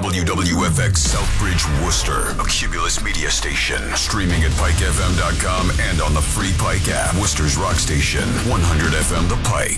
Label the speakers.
Speaker 1: WWFX Southbridge, Worcester, a Cumulus media station. Streaming at PikeFM.com and on the free Pike app. Worcester's rock station, 100 FM The Pike.